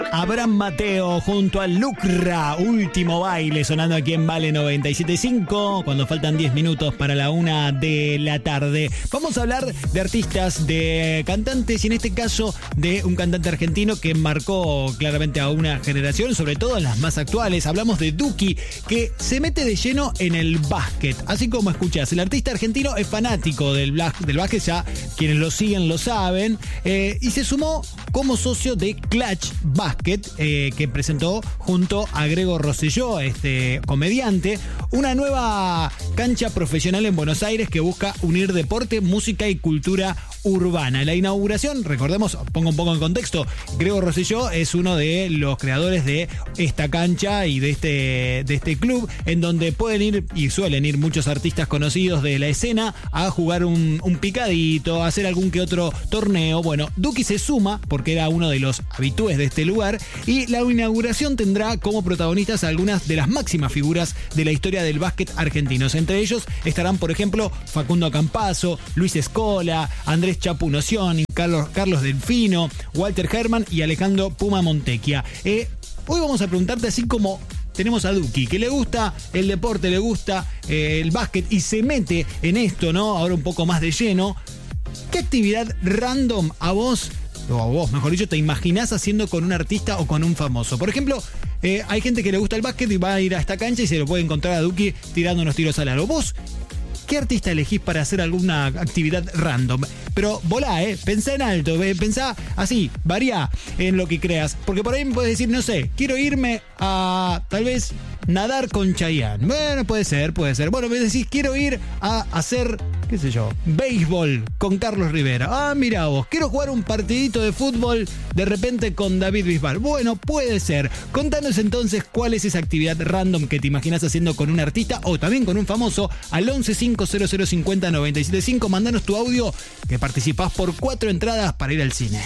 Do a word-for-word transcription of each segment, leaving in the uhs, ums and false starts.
Abraham Mateo junto a Lucra, último baile sonando aquí en Vale noventa y siete punto cinco cuando faltan diez minutos para la una de la tarde. Vamos a hablar de artistas, de cantantes y en este caso de un cantante argentino que marcó claramente a una generación, sobre todo en las más actuales. Hablamos de Duki, que se mete de lleno en el básquet. Así como escuchás, el artista argentino es fanático del, del básquet, ya quienes lo siguen lo saben, eh, y se sumó como socio de Clutch Basket, eh, que presentó junto a Grego Rosselló, este comediante, una nueva cancha profesional en Buenos Aires que busca unir deporte, música y cultura urbana. La inauguración, recordemos, pongo un poco en contexto, Grego Rosselló es uno de los creadores de esta cancha y de este, de este club, en donde pueden ir y suelen ir muchos artistas conocidos de la escena a jugar un, un picadito, a hacer algún que otro torneo. Bueno, Duki se suma porque era uno de los habitués de este lugar y la inauguración tendrá como protagonistas algunas de las máximas figuras de la historia del básquet argentinos. Entre ellos estarán, por ejemplo, Facundo Campazzo, Luis Escola, Andrés Chapu Nocioni, Carlos, Carlos Delfino, Walter Herman y Alejandro Puma Montecchia. Eh, hoy vamos a preguntarte, así como tenemos a Duki, que le gusta el deporte, le gusta eh, el básquet y se mete en esto, ¿no? Ahora un poco más de lleno. ¿Qué actividad random a vos, o a vos, mejor dicho, te imaginás haciendo con un artista o con un famoso? Por ejemplo, eh, hay gente que le gusta el básquet y va a ir a esta cancha y se lo puede encontrar a Duki tirando unos tiros al aro. ¿Vos qué artista elegís para hacer alguna actividad random? Pero volá, ¿eh? Pensá en alto, pensá así, varía en lo que creas. Porque por ahí me puedes decir, no sé, quiero irme a tal vez nadar con Chayanne. Bueno, puede ser, puede ser. Bueno, me decís, quiero ir a hacer, qué sé yo, béisbol con Carlos Rivera. Ah, mira vos, quiero jugar un partidito de fútbol de repente con David Bisbal. Bueno, puede ser. Contanos entonces cuál es esa actividad random que te imaginas haciendo con un artista o también con un famoso al once cinco cero cero cincuenta noventa y siete cinco. Mandanos tu audio que participás por cuatro entradas para ir al cine.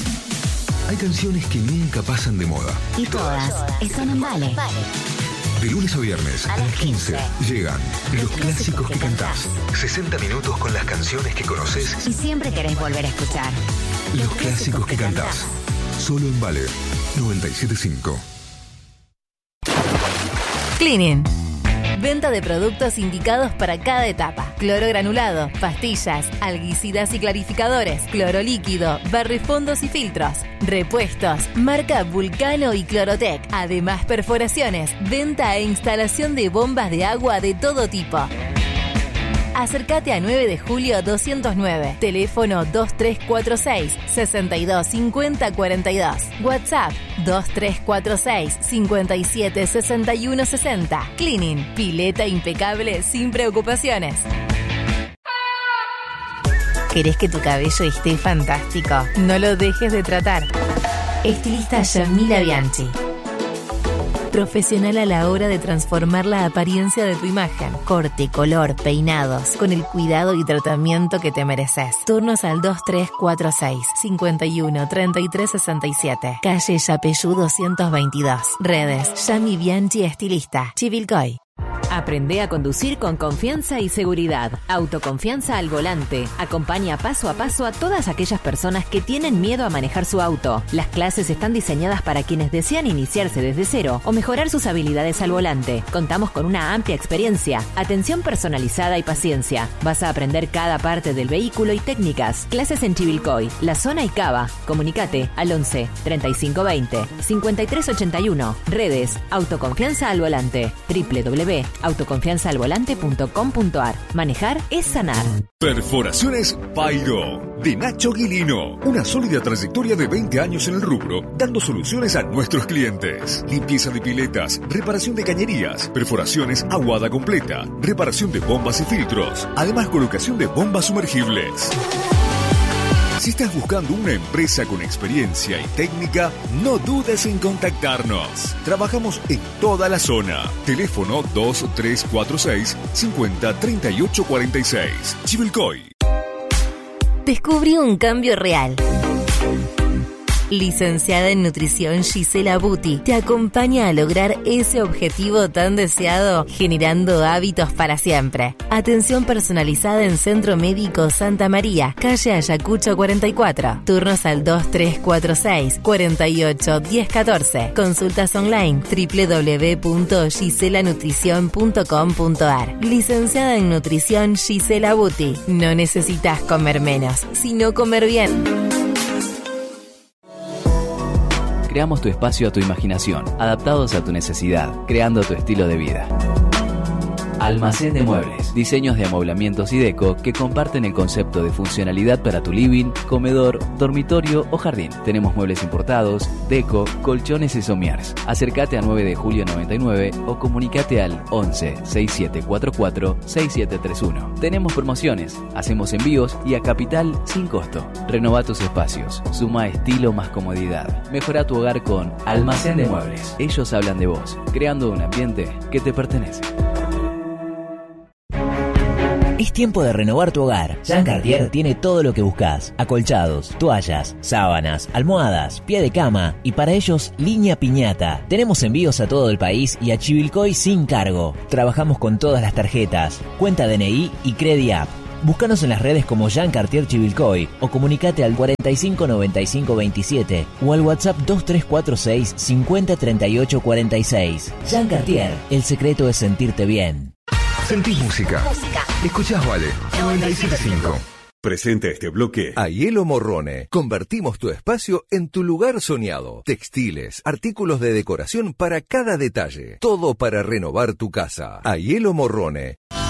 Hay canciones que nunca pasan de moda. Y todas están en Vale. De lunes a viernes a las quince llegan los clásicos que cantás. sesenta minutos con las canciones que conoces y siempre querés volver a escuchar. Los clásicos que cantás. Solo en Vale noventa y siete punto cinco. Cleaning. Venta de productos indicados para cada etapa. Cloro granulado, pastillas, algicidas y clarificadores, cloro líquido, barrefondos y filtros. Repuestos, marca Vulcano y Clorotec. Además, perforaciones, venta e instalación de bombas de agua de todo tipo. Acércate a nueve de julio doscientos nueve. Teléfono dos tres cuatro seis, seis dos cinco cero cuatro dos. WhatsApp dos tres cuatro seis, cinco siete seis uno seis cero. Cleaning, pileta impecable sin preocupaciones. ¿Querés que tu cabello esté fantástico? No lo dejes de tratar. Estilista Yamila Bianchi. Profesional a la hora de transformar la apariencia de tu imagen. Corte, color, peinados, con el cuidado y tratamiento que te mereces. Turnos al dos tres cuatro seis, cinco uno, tres tres seis siete. Calle Yapeyú doscientos veintidós. Redes, Yami Bianchi Estilista. Chivilcoy. Aprende a conducir con confianza y seguridad. Autoconfianza al volante. Acompaña paso a paso a todas aquellas personas que tienen miedo a manejar su auto. Las clases están diseñadas para quienes desean iniciarse desde cero o mejorar sus habilidades al volante. Contamos con una amplia experiencia, atención personalizada y paciencia. Vas a aprender cada parte del vehículo y técnicas. Clases en Chivilcoy, La Zona y Cava. Comunicate al once, treinta y cinco veinte, cincuenta y tres ochenta y uno. Redes, Autoconfianza al volante. doble u doble u doble u punto autoconfianza al volante punto com punto ar. Manejar es sanar. Perforaciones Pairo, de Nacho Guilino. Una sólida trayectoria de veinte años en el rubro, dando soluciones a nuestros clientes. Limpieza de piletas, reparación de cañerías, perforaciones aguada completa, reparación de bombas y filtros, además colocación de bombas sumergibles. Si estás buscando una empresa con experiencia y técnica, no dudes en contactarnos. Trabajamos en toda la zona. Teléfono dos tres cuatro seis, cinco cero, tres ocho cuatro seis. Chivilcoy. Descubrí un cambio real. Licenciada en Nutrición Gisela Buti te acompaña a lograr ese objetivo tan deseado, generando hábitos para siempre. Atención personalizada en Centro Médico Santa María, calle Ayacucho cuarenta y cuatro. Turnos al dos tres cuatro seis, cuatro ocho, uno cero uno cuatro. Consultas online w w w punto gisela nutrición punto com punto a r. Licenciada en Nutrición Gisela Buti. No necesitas comer menos, sino comer bien. Creamos tu espacio a tu imaginación, adaptados a tu necesidad, creando tu estilo de vida. Almacén de Muebles. Diseños de amoblamientos y deco que comparten el concepto de funcionalidad para tu living, comedor, dormitorio o jardín. Tenemos muebles importados, deco, colchones y somiers. Acércate a nueve de julio noventa y nueve o comunicate al once, sesenta y siete cuarenta y cuatro, sesenta y siete treinta y uno. Tenemos promociones, hacemos envíos y a capital sin costo. Renova tus espacios, suma estilo más comodidad. Mejora tu hogar con Almacén de Muebles. Ellos hablan de vos, creando un ambiente que te pertenece. Es tiempo de renovar tu hogar. Jean Cartier tiene todo lo que buscas: acolchados, toallas, sábanas, almohadas, pie de cama y para ellos línea piñata. Tenemos envíos a todo el país y a Chivilcoy sin cargo. Trabajamos con todas las tarjetas, cuenta D N I y CrediApp. Búscanos en las redes como Jean Cartier Chivilcoy o comunicate al cuarenta y cinco noventa y cinco veintisiete o al WhatsApp dos tres cuatro seis, cincuenta treinta y ocho cuarenta y seis. Jean Cartier, el secreto es sentirte bien. Sentís música. Música. Escuchás Vale noventa y siete punto cinco. Presenta este bloque Aielo Morrone. Convertimos tu espacio en tu lugar soñado. Textiles, artículos de decoración para cada detalle. Todo para renovar tu casa. Aielo Morrone.